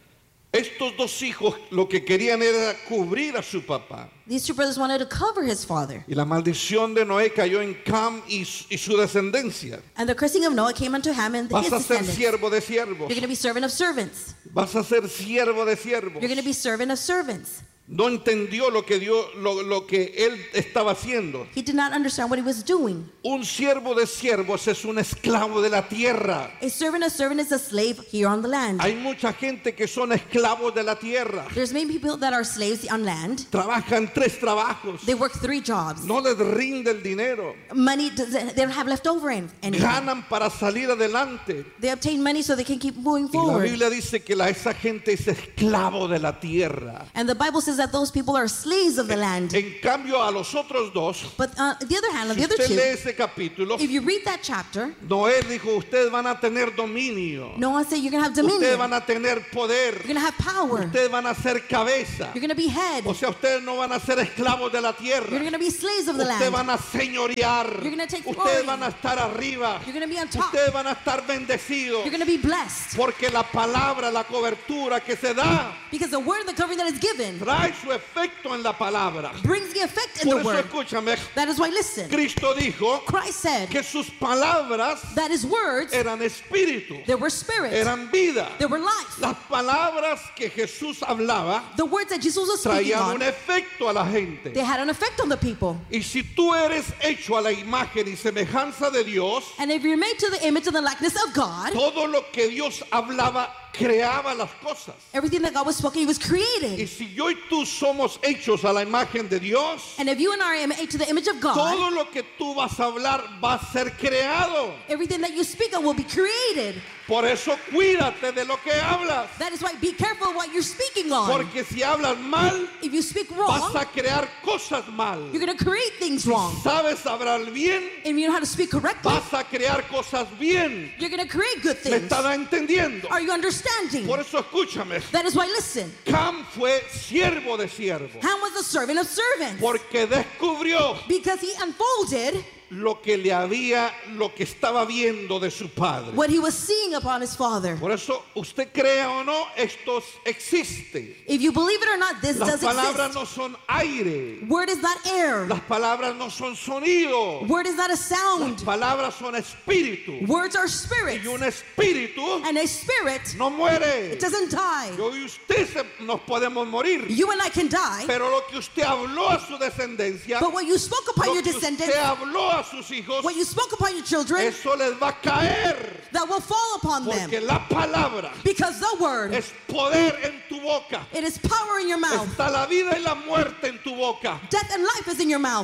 [SPEAKER 3] Estos dos hijos lo que querían era cubrir a su papá.
[SPEAKER 4] These two brothers wanted to cover his father.
[SPEAKER 3] Y la maldición de Noé cayó en Cam y su, y su descendencia.
[SPEAKER 4] And the cursing of Noah came unto Ham and
[SPEAKER 3] Vas
[SPEAKER 4] his
[SPEAKER 3] a ser
[SPEAKER 4] descendants.
[SPEAKER 3] siervo de
[SPEAKER 4] You're
[SPEAKER 3] siervos.
[SPEAKER 4] going to be servant of servants.
[SPEAKER 3] Vas a ser siervo de siervos.
[SPEAKER 4] You're going to be servant of servants.
[SPEAKER 3] No entendió lo que Dios, lo, lo que él estaba haciendo.
[SPEAKER 4] He did not understand what he was doing.
[SPEAKER 3] Un siervo de siervos es un esclavo de la tierra.
[SPEAKER 4] A servant of servant is a slave here on the land.
[SPEAKER 3] Hay mucha gente que son esclavos de la tierra.
[SPEAKER 4] There's many people that are slaves on land.
[SPEAKER 3] Trabajan tres trabajos.
[SPEAKER 4] They work three jobs.
[SPEAKER 3] No les rinde el dinero.
[SPEAKER 4] Money, does- they don't have left over in anything.
[SPEAKER 3] Ganan para salir adelante.
[SPEAKER 4] They obtain money so they can keep moving
[SPEAKER 3] Y la
[SPEAKER 4] forward.
[SPEAKER 3] Biblia dice que la, esa gente es esclavo de la tierra.
[SPEAKER 4] And the Bible says that those people are slaves of the land.
[SPEAKER 3] En cambio, a los otros dos,
[SPEAKER 4] But uh, on the other hand, on
[SPEAKER 3] si
[SPEAKER 4] the other
[SPEAKER 3] usted lee
[SPEAKER 4] two,
[SPEAKER 3] ese capítulo,
[SPEAKER 4] if you read that chapter,
[SPEAKER 3] Noé dijo, ustedes van a tener dominio.
[SPEAKER 4] Noah said you're going to have
[SPEAKER 3] Ustedes
[SPEAKER 4] dominion.
[SPEAKER 3] van a tener poder.
[SPEAKER 4] You're going to have power.
[SPEAKER 3] Ustedes van a ser cabeza.
[SPEAKER 4] You're going to be head.
[SPEAKER 3] O sea, ustedes no van a ser esclavos de la tierra.
[SPEAKER 4] You're going to be slaves of the
[SPEAKER 3] Ustedes
[SPEAKER 4] land.
[SPEAKER 3] van a señorear.
[SPEAKER 4] You're gonna take
[SPEAKER 3] Ustedes
[SPEAKER 4] glory.
[SPEAKER 3] van a estar arriba.
[SPEAKER 4] You're going to be on top.
[SPEAKER 3] Ustedes van a estar bendecidos.
[SPEAKER 4] You're going to be blessed.
[SPEAKER 3] Porque la palabra, la cobertura que se da,
[SPEAKER 4] Because the word, the covering that is given,
[SPEAKER 3] trae su efecto en la palabra.
[SPEAKER 4] brings the effect in
[SPEAKER 3] Por
[SPEAKER 4] the
[SPEAKER 3] eso
[SPEAKER 4] word.
[SPEAKER 3] escúchame,
[SPEAKER 4] That is why, listen,
[SPEAKER 3] Cristo dijo
[SPEAKER 4] Christ said
[SPEAKER 3] que sus palabras
[SPEAKER 4] that his words,
[SPEAKER 3] eran espíritu,
[SPEAKER 4] there were spirit,
[SPEAKER 3] eran vida.
[SPEAKER 4] there were life.
[SPEAKER 3] Las palabras que Jesús hablaba
[SPEAKER 4] The words that Jesus was speaking
[SPEAKER 3] traían un
[SPEAKER 4] on,
[SPEAKER 3] efecto a la gente.
[SPEAKER 4] they had an effect on the people.
[SPEAKER 3] Y si tú eres hecho a la imagen y semejanza de Dios,
[SPEAKER 4] And if you're made to the image and the likeness of God,
[SPEAKER 3] todo lo que Dios hablaba creaba las cosas.
[SPEAKER 4] everything that God was spoken, he was
[SPEAKER 3] Y
[SPEAKER 4] created.
[SPEAKER 3] si yo y tú somos hechos a la imagen de Dios,
[SPEAKER 4] And if you and I are made to the image of God,
[SPEAKER 3] todo lo que tú vas a hablar va a ser creado.
[SPEAKER 4] everything that you speak of will be created.
[SPEAKER 3] Por eso cuídate de lo que hablas.
[SPEAKER 4] That is why be careful of what you're speaking on.
[SPEAKER 3] Porque si hablas mal,
[SPEAKER 4] If you speak
[SPEAKER 3] vas
[SPEAKER 4] wrong,
[SPEAKER 3] a crear cosas mal.
[SPEAKER 4] you're going to create things wrong.
[SPEAKER 3] Sabes hablar bien,
[SPEAKER 4] If you know how to speak correctly,
[SPEAKER 3] vas a crear cosas bien.
[SPEAKER 4] you're going to create good
[SPEAKER 3] ¿Me
[SPEAKER 4] things.
[SPEAKER 3] estás entendiendo?
[SPEAKER 4] Are you understanding?
[SPEAKER 3] Por eso escúchame.
[SPEAKER 4] That is why, listen,
[SPEAKER 3] Cam fue siervo de siervo.
[SPEAKER 4] Ham was a servant of servants
[SPEAKER 3] Porque descubrió
[SPEAKER 4] because he unfolded
[SPEAKER 3] lo que le había, lo que estaba viendo de su padre.
[SPEAKER 4] what he was seeing upon his father.
[SPEAKER 3] Por eso, usted crea o no, esto existe.
[SPEAKER 4] If you believe it or not, this
[SPEAKER 3] Las
[SPEAKER 4] does
[SPEAKER 3] palabras
[SPEAKER 4] exist.
[SPEAKER 3] no son aire.
[SPEAKER 4] Word is not air.
[SPEAKER 3] Las palabras no son sonido.
[SPEAKER 4] Word is not a
[SPEAKER 3] Las
[SPEAKER 4] sound.
[SPEAKER 3] palabras son espíritu.
[SPEAKER 4] Words are spirits.
[SPEAKER 3] Y un espíritu
[SPEAKER 4] And a spirit,
[SPEAKER 3] no muere.
[SPEAKER 4] it doesn't die.
[SPEAKER 3] Yo y usted se- nos podemos morir.
[SPEAKER 4] You and I can die,
[SPEAKER 3] Pero lo que usted habló a su descendencia,
[SPEAKER 4] but what you spoke upon
[SPEAKER 3] lo
[SPEAKER 4] your
[SPEAKER 3] que
[SPEAKER 4] descendants,
[SPEAKER 3] usted habló a sus hijos,
[SPEAKER 4] what you spoke upon your children,
[SPEAKER 3] eso les va a caer.
[SPEAKER 4] that will fall upon them.
[SPEAKER 3] Porque la palabra
[SPEAKER 4] Because the word,
[SPEAKER 3] es poder en tu boca.
[SPEAKER 4] it is power in your mouth.
[SPEAKER 3] Está la vida y la muerte en tu boca.
[SPEAKER 4] Death and life is in your mouth.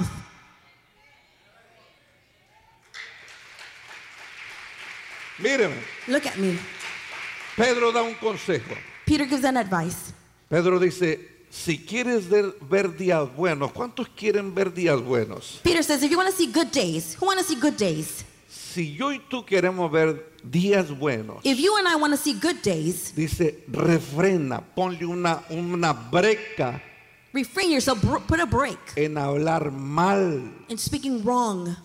[SPEAKER 3] Míreme,
[SPEAKER 4] Look at me.
[SPEAKER 3] Pedro da un consejo.
[SPEAKER 4] Peter gives an advice.
[SPEAKER 3] Pedro dice, si quieres ver, ver días buenos, ¿cuántos quieren ver días buenos?
[SPEAKER 4] Peter says, if you want to see good days, who want to see good days?
[SPEAKER 3] Si yo y tú queremos ver días buenos,
[SPEAKER 4] If you and I want to see good days,
[SPEAKER 3] dice, refrena, ponle una, una breca
[SPEAKER 4] refrain yourself, br- put a break
[SPEAKER 3] en hablar mal.
[SPEAKER 4] in speaking wrong.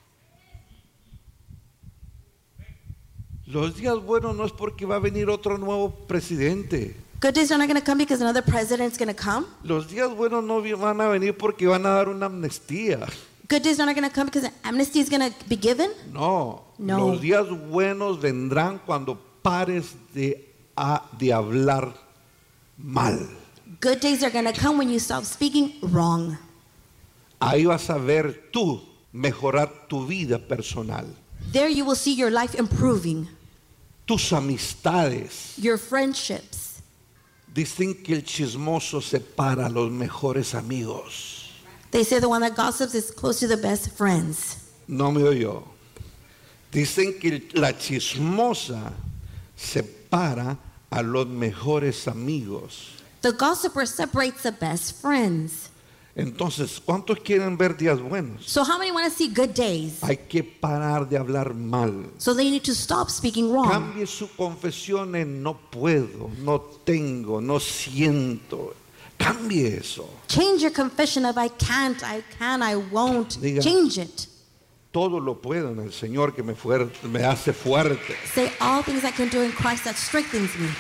[SPEAKER 3] Los días buenos no es porque va a venir otro nuevo presidente.
[SPEAKER 4] Good days are not going to come because another president's going to come.
[SPEAKER 3] Los días buenos no vi- van a venir porque van a dar una amnistía.
[SPEAKER 4] Good days are not going to come because an amnesty is going to be given.
[SPEAKER 3] No,
[SPEAKER 4] No.
[SPEAKER 3] los días buenos vendrán cuando pares de, a- de hablar mal.
[SPEAKER 4] Good days are going to come when you stop speaking wrong.
[SPEAKER 3] Ahí vas a ver tú mejorar tu vida personal,
[SPEAKER 4] There you will see your life improving,
[SPEAKER 3] tus amistades.
[SPEAKER 4] your friendships.
[SPEAKER 3] Dicen que el chismoso separa a los mejores amigos.
[SPEAKER 4] They say the one that gossips is close to the best friends.
[SPEAKER 3] No me oyó. Dicen que la chismosa separa a los mejores amigos.
[SPEAKER 4] The gossiper separates the best friends.
[SPEAKER 3] Entonces, ¿cuántos quieren ver días buenos?
[SPEAKER 4] So how many want to see good days?
[SPEAKER 3] Hay que parar de hablar mal.
[SPEAKER 4] So they need to stop speaking wrong.
[SPEAKER 3] Cambie su confesión en no puedo, no tengo, no siento. Cambie eso.
[SPEAKER 4] Change your confession of I can't, I can, I won't.
[SPEAKER 3] Diga,
[SPEAKER 4] Change it.
[SPEAKER 3] todo lo puedo en el Señor que me, fuerte, me hace fuerte.
[SPEAKER 4] Say all things I can do in Christ that strengthens me.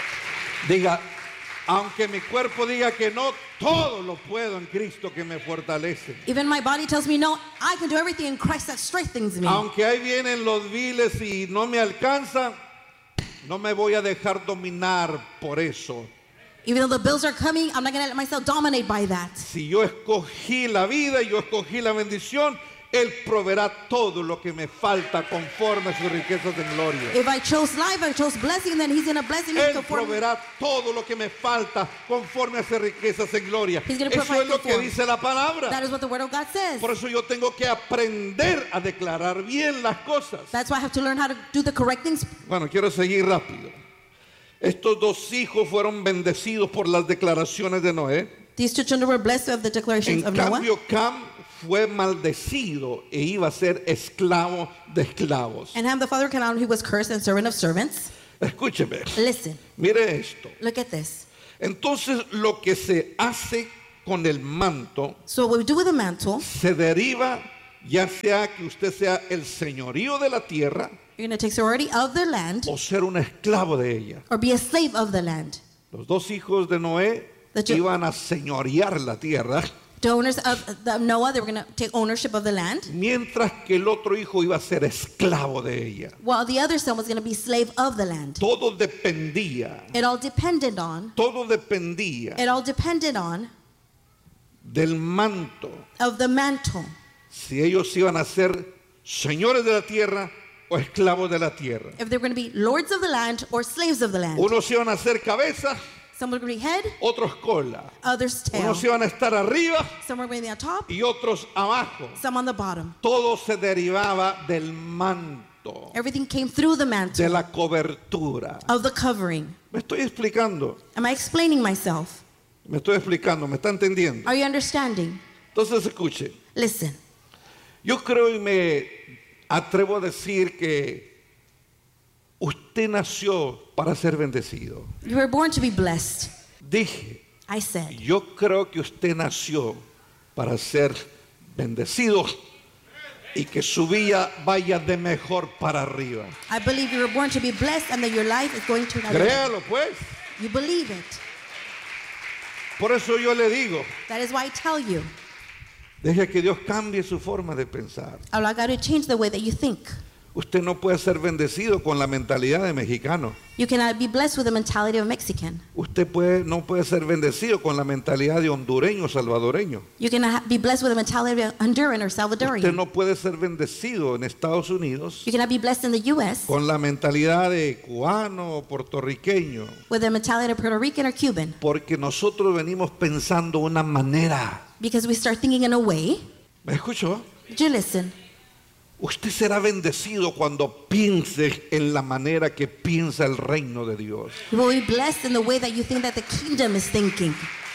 [SPEAKER 3] Diga, aunque mi cuerpo diga que no, todo lo puedo en Cristo que me fortalece.
[SPEAKER 4] Even my body tells me no, I can do everything in Christ that strengthens me.
[SPEAKER 3] Aunque ahí vienen los viles y no me alcanza, no me voy a dejar dominar por eso.
[SPEAKER 4] Even though the bills are coming, I'm not going to let myself dominate by that.
[SPEAKER 3] Si yo escogí la vida y yo escogí la bendición, Él proveerá todo lo que me falta conforme a sus riquezas en gloria.
[SPEAKER 4] If I chose life, I chose blessing, then He's going to bless me.
[SPEAKER 3] Él proveerá todo lo que me falta conforme a sus riquezas en gloria.
[SPEAKER 4] He's gonna
[SPEAKER 3] Eso
[SPEAKER 4] provide
[SPEAKER 3] es lo que
[SPEAKER 4] for me.
[SPEAKER 3] dice la palabra.
[SPEAKER 4] That is what the Word of God says.
[SPEAKER 3] Por eso yo tengo que aprender a declarar bien las cosas.
[SPEAKER 4] That's why I have to learn how to do the correct things.
[SPEAKER 3] Bueno, quiero seguir rápido. Estos dos hijos fueron bendecidos por las declaraciones de Noé.
[SPEAKER 4] These two children were blessed of the declarations
[SPEAKER 3] En
[SPEAKER 4] of Noah.
[SPEAKER 3] cambio, Cam fue maldecido e iba a ser esclavo de esclavos.
[SPEAKER 4] And Ham, the father of Canaan, he was cursed and servant of servants.
[SPEAKER 3] Escúcheme,
[SPEAKER 4] Listen,
[SPEAKER 3] mire esto.
[SPEAKER 4] look at this.
[SPEAKER 3] Entonces, lo que se hace con el manto
[SPEAKER 4] So what we do with the mantle,
[SPEAKER 3] se deriva, ya sea que usted sea el señorío de la tierra
[SPEAKER 4] you're going to take authority of the land
[SPEAKER 3] o ser un esclavo de ella.
[SPEAKER 4] or be a slave of the land.
[SPEAKER 3] Los dos hijos de Noé
[SPEAKER 4] The two-
[SPEAKER 3] iban a señorear la tierra,
[SPEAKER 4] The owners of the Noah, they were going to take ownership of the land,
[SPEAKER 3] mientras que el otro hijo iba a ser esclavo de ella.
[SPEAKER 4] while the other son was going to be slave of the land.
[SPEAKER 3] Todo dependía,
[SPEAKER 4] It all depended on,
[SPEAKER 3] todo dependía
[SPEAKER 4] it all depended on
[SPEAKER 3] del manto,
[SPEAKER 4] of the mantle.
[SPEAKER 3] si ellos iban a ser señores de la tierra o esclavos de la tierra.
[SPEAKER 4] If they were going to be lords of the land or slaves of the land.
[SPEAKER 3] Unos iban a ser cabeza,
[SPEAKER 4] Some were going to be head,
[SPEAKER 3] otros cola.
[SPEAKER 4] others tail.
[SPEAKER 3] Unos iban a estar arriba
[SPEAKER 4] Some were going to be on top,
[SPEAKER 3] y otros abajo.
[SPEAKER 4] some on the bottom.
[SPEAKER 3] Todo se derivaba del manto,
[SPEAKER 4] Everything came through the
[SPEAKER 3] de
[SPEAKER 4] mantle
[SPEAKER 3] la cobertura.
[SPEAKER 4] of the covering.
[SPEAKER 3] Me estoy explicando,
[SPEAKER 4] Am I explaining myself?
[SPEAKER 3] me estoy explicando, me está entendiendo.
[SPEAKER 4] Are you understanding?
[SPEAKER 3] Entonces escuche,
[SPEAKER 4] Listen,
[SPEAKER 3] yo creo y me atrevo a decir que usted nació para ser bendecido.
[SPEAKER 4] you were born to be blessed.
[SPEAKER 3] Dije,
[SPEAKER 4] I said,
[SPEAKER 3] yo creo que usted nació para ser bendecido y que su vida vaya de mejor para arriba.
[SPEAKER 4] I believe you were born to be blessed and that your life is going to another.
[SPEAKER 3] Créalo pues.
[SPEAKER 4] You believe it.
[SPEAKER 3] Por eso yo le digo,
[SPEAKER 4] That is why I tell you,
[SPEAKER 3] deje que Dios cambie su forma de pensar.
[SPEAKER 4] allow God to change the way that you think.
[SPEAKER 3] Usted no puede ser bendecido con la mentalidad de mexicano.
[SPEAKER 4] You cannot be blessed with the mentality of a Mexican.
[SPEAKER 3] Usted puede, no puede ser bendecido con la mentalidad de hondureño, salvadoreño.
[SPEAKER 4] You cannot be blessed with the mentality of a Honduran or
[SPEAKER 3] Usted
[SPEAKER 4] Salvadorian.
[SPEAKER 3] no puede ser bendecido en Estados Unidos
[SPEAKER 4] You cannot be blessed in the U S
[SPEAKER 3] con la mentalidad de cubano o puertorriqueño,
[SPEAKER 4] with the mentality of Puerto Rican or Cuban.
[SPEAKER 3] porque nosotros venimos pensando una manera.
[SPEAKER 4] Because we start thinking in a way.
[SPEAKER 3] ¿Me escuchó?
[SPEAKER 4] Did you listen?
[SPEAKER 3] Usted será bendecido cuando piense en la manera que piensa el reino de Dios.
[SPEAKER 4] You will be blessed in the way that you think that the kingdom is thinking.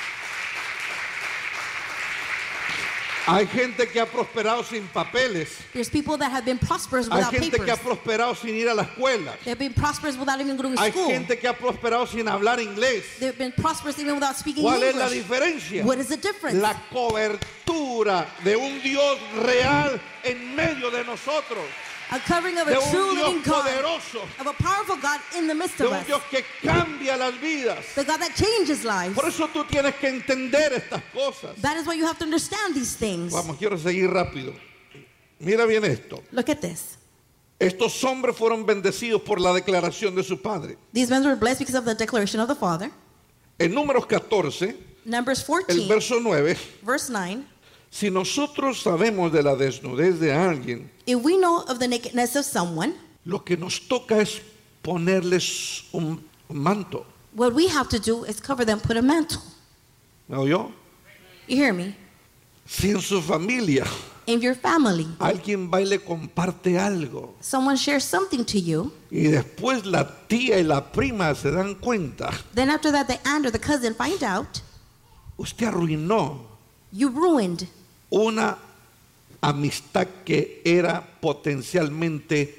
[SPEAKER 3] Hay gente que ha prosperado sin papeles.
[SPEAKER 4] There's people that have been prosperous
[SPEAKER 3] Hay
[SPEAKER 4] without
[SPEAKER 3] gente que ha
[SPEAKER 4] papers.
[SPEAKER 3] prosperado sin ir a la escuela.
[SPEAKER 4] They've been prosperous without even going to
[SPEAKER 3] Hay
[SPEAKER 4] school.
[SPEAKER 3] gente que ha prosperado sin hablar inglés.
[SPEAKER 4] They've been prosperous even without speaking
[SPEAKER 3] ¿Cuál es la
[SPEAKER 4] English.
[SPEAKER 3] diferencia?
[SPEAKER 4] What is the difference?
[SPEAKER 3] La cobertura de un Dios real en medio de nosotros.
[SPEAKER 4] A covering of
[SPEAKER 3] De
[SPEAKER 4] a
[SPEAKER 3] un
[SPEAKER 4] true
[SPEAKER 3] Dios
[SPEAKER 4] living God,
[SPEAKER 3] poderoso.
[SPEAKER 4] of a powerful God in the midst
[SPEAKER 3] De
[SPEAKER 4] of
[SPEAKER 3] un
[SPEAKER 4] us.
[SPEAKER 3] Dios que cambia las vidas.
[SPEAKER 4] The God that changes lives.
[SPEAKER 3] Por eso tú tienes que entender estas cosas.
[SPEAKER 4] That is why you have to understand these things.
[SPEAKER 3] Vamos, quiero seguir rápido. Mira bien esto.
[SPEAKER 4] Look at this.
[SPEAKER 3] Estos hombres fueron bendecidos por la declaración de su padre.
[SPEAKER 4] These men were blessed because of the declaration of the Father.
[SPEAKER 3] En Números catorce,
[SPEAKER 4] Numbers
[SPEAKER 3] el
[SPEAKER 4] fourteen,
[SPEAKER 3] verso nueve,
[SPEAKER 4] verse nine.
[SPEAKER 3] si nosotros sabemos de la desnudez de alguien,
[SPEAKER 4] If we know of the nakedness of someone,
[SPEAKER 3] lo que nos toca es ponerles un manto.
[SPEAKER 4] what we have to do is cover them, put a mantle.
[SPEAKER 3] ¿Me oyó?
[SPEAKER 4] You hear me?
[SPEAKER 3] Si en su familia
[SPEAKER 4] In your family,
[SPEAKER 3] alguien va y le comparte algo
[SPEAKER 4] someone shares something to you,
[SPEAKER 3] y después la tía y la prima se dan cuenta,
[SPEAKER 4] then after that the aunt or the cousin find out,
[SPEAKER 3] usted arruinó
[SPEAKER 4] You ruined
[SPEAKER 3] una amistad que era potencialmente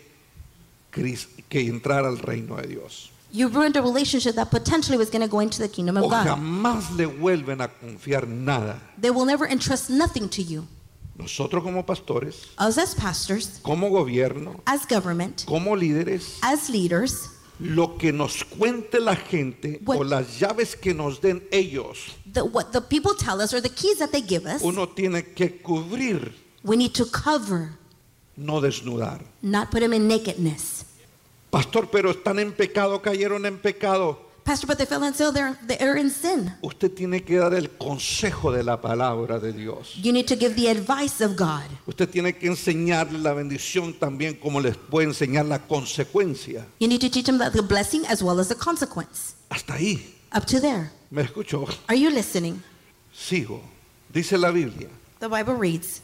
[SPEAKER 3] que entrara al reino de Dios.
[SPEAKER 4] You ruined a relationship that potentially was going to go into the kingdom of
[SPEAKER 3] O
[SPEAKER 4] God.
[SPEAKER 3] jamás le vuelven a confiar nada.
[SPEAKER 4] They will never entrust nothing to you.
[SPEAKER 3] Nosotros como pastores,
[SPEAKER 4] Us as pastors,
[SPEAKER 3] como gobierno,
[SPEAKER 4] as government,
[SPEAKER 3] como líderes,
[SPEAKER 4] as leaders,
[SPEAKER 3] lo que nos cuente la gente
[SPEAKER 4] What-
[SPEAKER 3] o las llaves que nos den ellos,
[SPEAKER 4] the, what the people tell us or the keys that they give us,
[SPEAKER 3] uno tiene que cubrir,
[SPEAKER 4] we need to cover,
[SPEAKER 3] no desnudar.
[SPEAKER 4] not put them in nakedness.
[SPEAKER 3] Pastor, pero están en pecado, cayeron en pecado.
[SPEAKER 4] Pastor, but they fell into they're, they're in sin.
[SPEAKER 3] Usted tiene que dar el consejo de la palabra de Dios.
[SPEAKER 4] You need to give the advice of God.
[SPEAKER 3] Usted tiene que enseñarle la bendición también como les puede enseñar la consecuencia.
[SPEAKER 4] You need to teach them the blessing as well as the consequence.
[SPEAKER 3] Hasta ahí.
[SPEAKER 4] Up to there.
[SPEAKER 3] ¿Me escuchó?
[SPEAKER 4] Are you listening?
[SPEAKER 3] Sigo. Dice la Biblia.
[SPEAKER 4] The Bible reads,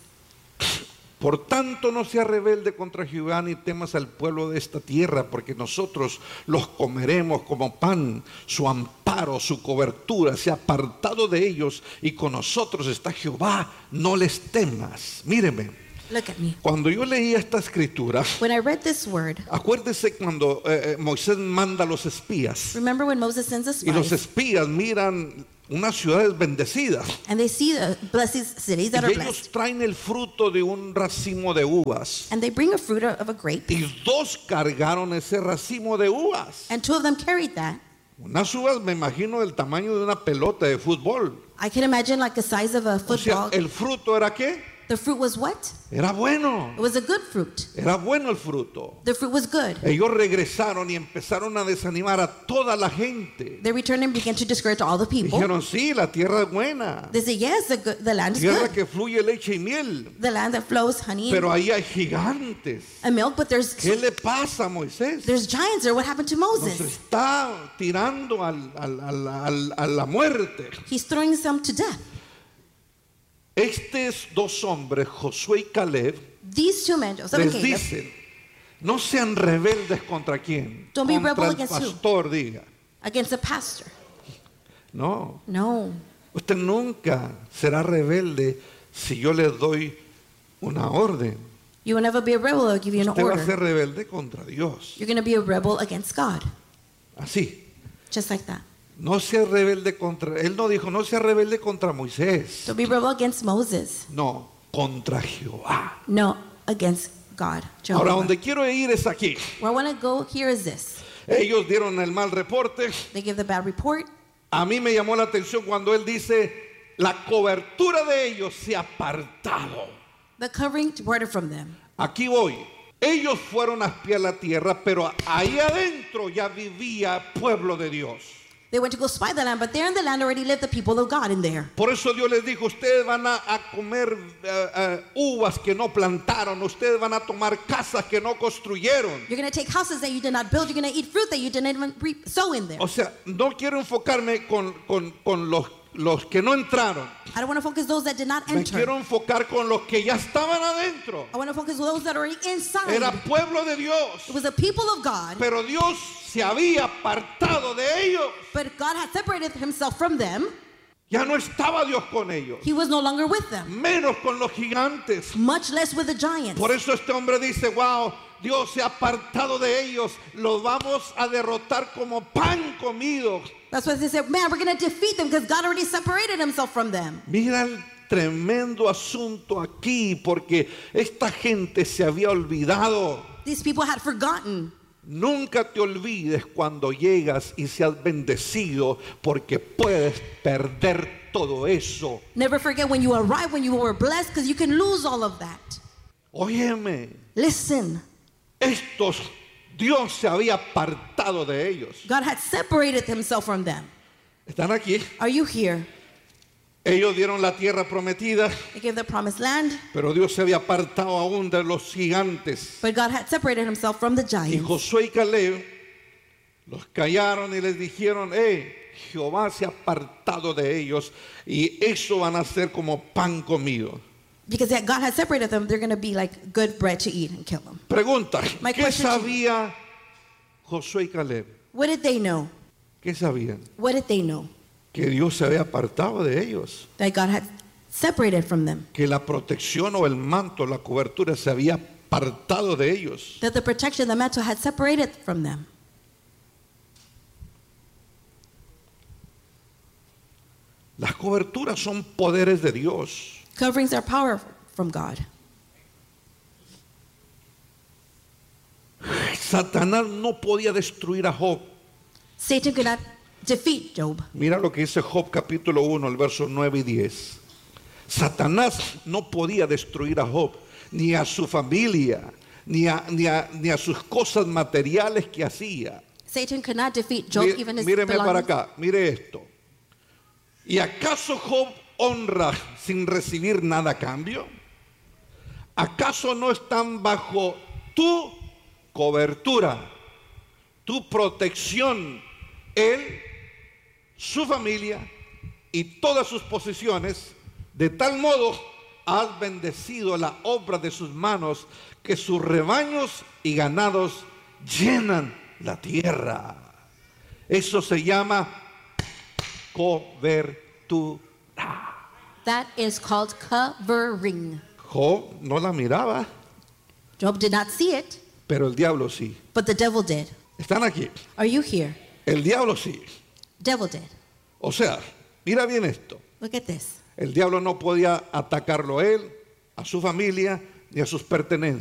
[SPEAKER 3] Por tanto, no sea rebelde contra Jehová ni temas al pueblo de esta tierra, porque nosotros los comeremos como pan. Su amparo, su cobertura se ha apartado de ellos, y con nosotros está Jehová. No les temas. Míreme,
[SPEAKER 4] look at me.
[SPEAKER 3] cuando yo leía esta escritura,
[SPEAKER 4] When I read this word,
[SPEAKER 3] acuérdese cuando eh, eh, Moisés manda a los espías,
[SPEAKER 4] remember when Moses sends us
[SPEAKER 3] y los
[SPEAKER 4] spies
[SPEAKER 3] espías miran unas ciudades bendecidas,
[SPEAKER 4] and they see the blessed cities that
[SPEAKER 3] y
[SPEAKER 4] are
[SPEAKER 3] ellos
[SPEAKER 4] blessed,
[SPEAKER 3] traen el fruto de un racimo de uvas.
[SPEAKER 4] and they bring a fruit of a grape,
[SPEAKER 3] Y dos cargaron ese racimo de uvas.
[SPEAKER 4] and two of them carried that.
[SPEAKER 3] Unas uvas, me imagino, del tamaño de una pelota de fútbol.
[SPEAKER 4] I can imagine like the size of a
[SPEAKER 3] O sea,
[SPEAKER 4] football.
[SPEAKER 3] el fruto era ¿qué?
[SPEAKER 4] The fruit was what?
[SPEAKER 3] Era bueno.
[SPEAKER 4] It was a good fruit.
[SPEAKER 3] Era bueno el fruto.
[SPEAKER 4] The fruit was good.
[SPEAKER 3] Ellos regresaron y empezaron a desanimar a toda la gente.
[SPEAKER 4] They returned and began to discourage all the people.
[SPEAKER 3] Dijeron, sí, la tierra es buena.
[SPEAKER 4] They say, yes, the, good, the land is
[SPEAKER 3] Tierra
[SPEAKER 4] good.
[SPEAKER 3] que fluye leche y miel.
[SPEAKER 4] The land that flows honey
[SPEAKER 3] Pero ahí hay gigantes.
[SPEAKER 4] and milk, but there's
[SPEAKER 3] ¿Qué le pasa a Moisés?
[SPEAKER 4] there's giants there. What happened to
[SPEAKER 3] Nos
[SPEAKER 4] Moses?
[SPEAKER 3] está tirando al- al- al- al- a la muerte.
[SPEAKER 4] He's throwing some to death.
[SPEAKER 3] Estos dos hombres, Josué y Caleb,
[SPEAKER 4] These two men, Joseph and
[SPEAKER 3] les
[SPEAKER 4] Caleb,
[SPEAKER 3] dicen, no sean rebeldes contra quién,
[SPEAKER 4] Don't be
[SPEAKER 3] contra
[SPEAKER 4] rebel
[SPEAKER 3] el
[SPEAKER 4] against who?
[SPEAKER 3] pastor, diga.
[SPEAKER 4] against the pastor.
[SPEAKER 3] No,
[SPEAKER 4] No.
[SPEAKER 3] usted nunca será rebelde si yo le doy una orden.
[SPEAKER 4] You will never be a rebel. I'll give you an
[SPEAKER 3] Usted va a
[SPEAKER 4] order.
[SPEAKER 3] ser rebelde contra Dios.
[SPEAKER 4] You're going to be a rebel against God.
[SPEAKER 3] Así.
[SPEAKER 4] Just like that.
[SPEAKER 3] No sea rebelde contra, él no dijo, no sea rebelde contra Moisés.
[SPEAKER 4] Don't be rebel against Moses.
[SPEAKER 3] No, contra Jehová.
[SPEAKER 4] No, against God. Jehovah.
[SPEAKER 3] Ahora, donde quiero ir es aquí.
[SPEAKER 4] Where I want to go here is this.
[SPEAKER 3] Ellos dieron el mal reporte.
[SPEAKER 4] They give the bad report.
[SPEAKER 3] A mí me llamó la atención cuando él dice, la cobertura de ellos se ha apartado.
[SPEAKER 4] The covering departed from them.
[SPEAKER 3] Aquí voy. Ellos fueron a espiar la tierra, pero ahí adentro ya vivía pueblo de Dios.
[SPEAKER 4] They went to go spy the land, but there in the land already lived the people of God in there.
[SPEAKER 3] Por eso Dios les dijo, ustedes van a, a comer uh, uh, uvas que no plantaron, ustedes van a tomar casas que no construyeron.
[SPEAKER 4] You're going to take houses that you did not build. You're going to eat fruit that you didn't even reap, sow in there.
[SPEAKER 3] O sea, no quiero enfocarme con, con, con los, los que no entraron.
[SPEAKER 4] I don't want to focus those that did not
[SPEAKER 3] Me
[SPEAKER 4] enter.
[SPEAKER 3] quiero enfocar con los que ya estaban adentro.
[SPEAKER 4] I want to focus on those that are already inside.
[SPEAKER 3] Era pueblo de Dios.
[SPEAKER 4] It was the people of God,
[SPEAKER 3] Pero Dios se había apartado de ellos.
[SPEAKER 4] but God had separated himself from them.
[SPEAKER 3] Ya no estaba Dios con ellos.
[SPEAKER 4] He was no longer with them,
[SPEAKER 3] Menos con los gigantes.
[SPEAKER 4] much less with the giants.
[SPEAKER 3] Por eso este hombre dice, wow, Dios se ha apartado de ellos. Los vamos a derrotar como pan comido.
[SPEAKER 4] That's why they said, man, we're going to defeat them because God already separated himself from them.
[SPEAKER 3] Mira el tremendo asunto aquí, porque esta gente se había olvidado.
[SPEAKER 4] These people had forgotten.
[SPEAKER 3] Nunca te olvides cuando llegas y seas bendecido, porque puedes perder todo eso.
[SPEAKER 4] Never forget when you arrived, when you were blessed, because you can lose all of that.
[SPEAKER 3] Óyeme,
[SPEAKER 4] Listen,
[SPEAKER 3] estos, Dios se había apartado de ellos.
[SPEAKER 4] God had separated himself from them.
[SPEAKER 3] ¿Están aquí?
[SPEAKER 4] Are you here?
[SPEAKER 3] Ellos dieron la tierra prometida,
[SPEAKER 4] They gave the promised land,
[SPEAKER 3] pero Dios se había apartado aún de los gigantes.
[SPEAKER 4] but God had separated himself from the
[SPEAKER 3] Y
[SPEAKER 4] giants.
[SPEAKER 3] Josué y Caleb los callaron y les dijeron, eh, Jehová se ha apartado de ellos y eso van a ser como pan comido.
[SPEAKER 4] Because yeah, God had separated them, they're going to be like good bread to eat and kill them.
[SPEAKER 3] Pregunta,
[SPEAKER 4] My
[SPEAKER 3] ¿qué
[SPEAKER 4] question to you.
[SPEAKER 3] sabía Josué y Caleb?
[SPEAKER 4] What did they know?
[SPEAKER 3] ¿Qué sabían?
[SPEAKER 4] What did they know?
[SPEAKER 3] Que Dios se había apartado de ellos.
[SPEAKER 4] That God had separated from them.
[SPEAKER 3] Que la protección o el manto, la cobertura se había apartado de ellos.
[SPEAKER 4] That the protection, the mantle had separated from them.
[SPEAKER 3] Las coberturas son poderes de Dios.
[SPEAKER 4] Coverings are power from God.
[SPEAKER 3] Satanás no podía destruir a Job.
[SPEAKER 4] Satan could not defeat Job.
[SPEAKER 3] Mira lo que dice Job capítulo uno, el verso nueve y diez. Satanás no podía destruir a Job, ni a su familia, ni a, ni a, ni a sus cosas materiales que hacía.
[SPEAKER 4] Satan could not defeat Job,
[SPEAKER 3] Mí-
[SPEAKER 4] even his
[SPEAKER 3] Míreme para
[SPEAKER 4] belongings.
[SPEAKER 3] acá, mire esto. ¿Y acaso Job honra sin recibir nada a cambio? ¿Acaso no están bajo tu cobertura, tu protección, él, su familia y todas sus posesiones? De tal modo has bendecido la obra de sus manos, que sus rebaños y ganados llenan la tierra. Eso se llama cobertura.
[SPEAKER 4] That is called covering.
[SPEAKER 3] Job no la miraba,
[SPEAKER 4] Job did not see it,
[SPEAKER 3] pero el diablo sí.
[SPEAKER 4] but the devil did.
[SPEAKER 3] Están aquí.
[SPEAKER 4] Are you here?
[SPEAKER 3] El diablo sí.
[SPEAKER 4] Devil did.
[SPEAKER 3] O sea, mira bien esto.
[SPEAKER 4] Look at this.
[SPEAKER 3] El diablo no podía atacarlo a él, a su familia, ni a sus pertenencias.